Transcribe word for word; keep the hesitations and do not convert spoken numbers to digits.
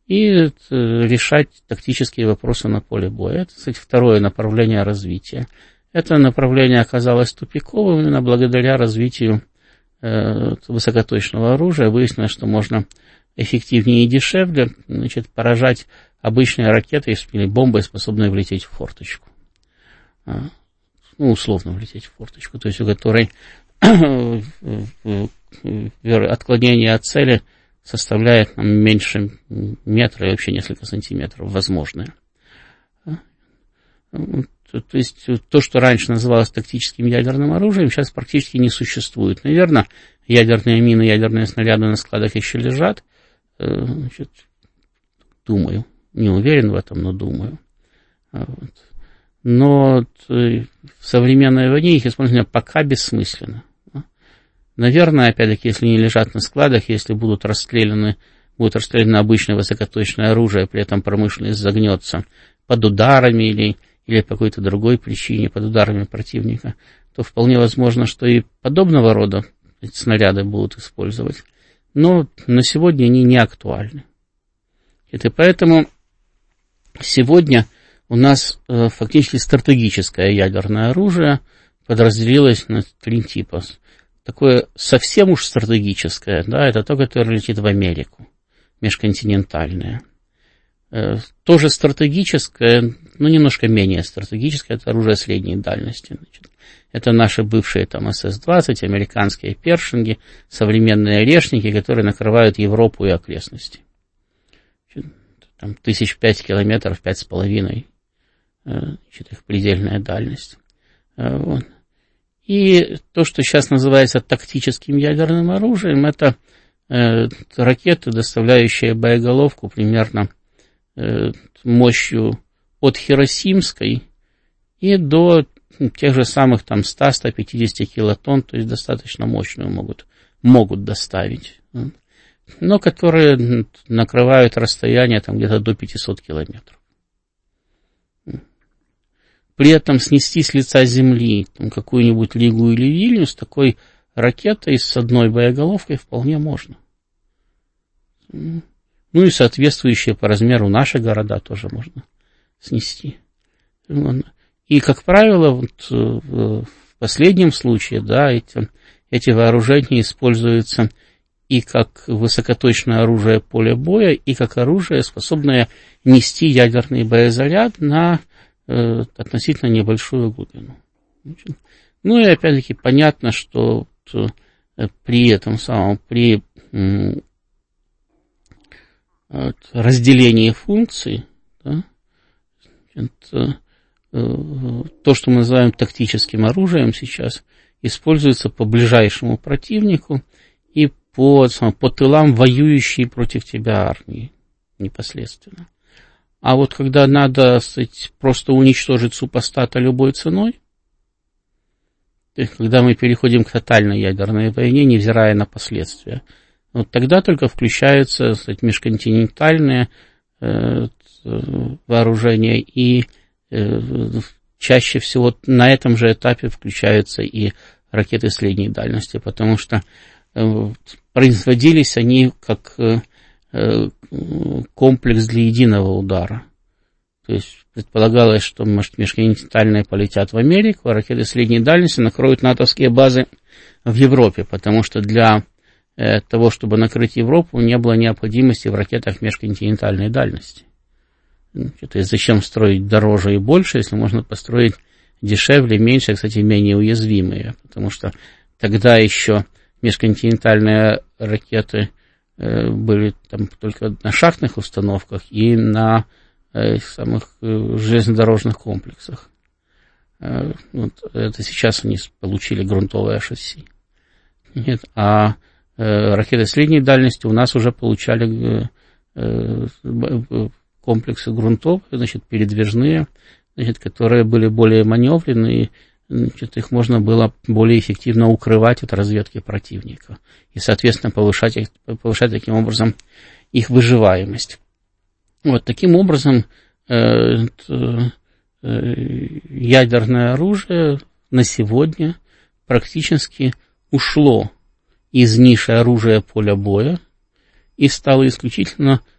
и решать тактические вопросы на поле боя. Это, кстати, второе направление развития. Это направление оказалось тупиковым именно благодаря развитию э, высокоточного оружия. Выяснилось, что можно эффективнее и дешевле, значит, поражать обычные ракеты или бомбы, способные влететь в форточку. Ну, условно влететь в форточку, то есть у которой отклонение от цели составляет там, меньше метра и вообще несколько сантиметров возможное. То есть то, что раньше называлось тактическим ядерным оружием, сейчас практически не существует. Наверное, ядерные мины, ядерные снаряды на складах еще лежат. Значит, думаю, не уверен в этом, но думаю. Вот. Но в современной войне их использование пока бессмысленно. Наверное, опять-таки, если не лежат на складах, если будут расстреляны, будет расстреляно обычное высокоточное оружие, при этом промышленность загнется под ударами или, или по какой-то другой причине, под ударами противника, то вполне возможно, что и подобного рода снаряды будут использовать. Но на сегодня они не актуальны. И поэтому сегодня у нас э, фактически стратегическое ядерное оружие подразделилось на три типа. Такое совсем уж стратегическое, да, это то, которое летит в Америку, межконтинентальное. Э, тоже стратегическое, но немножко менее стратегическое, это оружие средней дальности. Значит, это наши бывшие там эс эс двадцать, американские першинги, современные орешники, которые накрывают Европу и окрестности. Значит, там тысяч пять километров, пять с половиной. Значит, их предельная дальность. Вот. И то, что сейчас называется тактическим ядерным оружием, это э, ракеты, доставляющие боеголовку примерно э, мощью от Хиросимской и до тех же самых там сто - сто пятьдесят килотонн, то есть достаточно мощную могут, могут доставить, но которые накрывают расстояние там где-то до пятьсот километров. При этом снести с лица земли там, какую-нибудь Ригу или Вильнюс такой ракетой с одной боеголовкой вполне можно. Ну и соответствующие по размеру наши города тоже можно снести. И, как правило, вот, в последнем случае, да, эти, эти вооружения используются и как высокоточное оружие поля боя, и как оружие, способное нести ядерный боезаряд на э, относительно небольшую глубину. Ну и опять-таки понятно, что вот, при этом самом, при м, вот, разделении функций, да, это, то, что мы называем тактическим оружием сейчас, используется по ближайшему противнику и по, по тылам воюющей против тебя армии непосредственно. А вот когда надо, сказать, просто уничтожить супостата любой ценой, то есть, когда мы переходим к тотальной ядерной войне, невзирая на последствия, вот тогда только включаются, сказать, межконтинентальные э, вооружения и чаще всего на этом же этапе включаются и ракеты средней дальности, потому что производились они как комплекс для единого удара. То есть предполагалось, что межконтинентальные полетят в Америку, а ракеты средней дальности накроют натовские базы в Европе, потому что для того, чтобы накрыть Европу, не было необходимости в ракетах межконтинентальной дальности. То есть зачем строить дороже и больше, если можно построить дешевле, меньше, кстати, менее уязвимые, потому что тогда еще межконтинентальные ракеты э, были там только на шахтных установках и на э, самых э, железнодорожных комплексах. Э, вот, это сейчас они получили грунтовое шасси. Нет, а э, ракеты средней дальности у нас уже получали э, э, комплексы грунтовые, значит, передвижные, значит, которые были более маневренные, значит, их можно было более эффективно укрывать от разведки противника и, соответственно, повышать, их, повышать таким образом их выживаемость. Вот таким образом э, э, ядерное оружие на сегодня практически ушло из ниши оружия поля боя и стало исключительно